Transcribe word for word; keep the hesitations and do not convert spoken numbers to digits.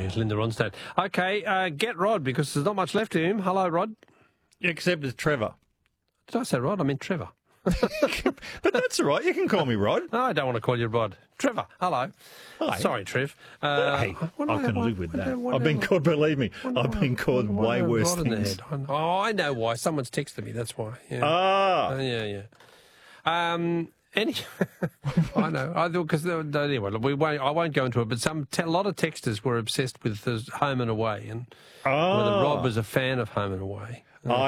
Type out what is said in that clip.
There's Linda Ronstadt. Okay, uh, get Rod, because there's not much left of him. Hello, Rod. Except it's Trevor. Did I say Rod? I mean Trevor. But that's all right. You can call me Rod. No, I don't want to call you Rod. Trevor, hello. Hi. Sorry, Trev. Uh, Hey, what I do can what- live with what do- that. what I've do- been called, believe me, what do- I've been called what do- way what do- worse Rod in the things. head? Oh, I know why. Someone's texted me. That's why. Yeah. Ah. Uh, yeah, yeah. Um. Any, I know. I thought because anyway, look, we won't. I won't go into it. But some te- a lot of texters were obsessed with the Home and Away, and Ah. whether Rod was a fan of Home and Away. I